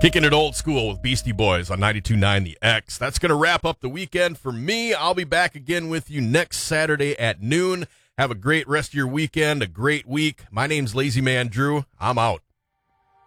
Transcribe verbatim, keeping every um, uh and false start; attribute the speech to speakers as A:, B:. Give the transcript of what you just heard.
A: Kicking it old school with Beastie Boys on ninety-two point nine The X. That's going to wrap up the weekend for me. I'll be back again with you next Saturday at noon. Have a great rest of your weekend, a great week. My name's Lazy Man Drew. I'm out.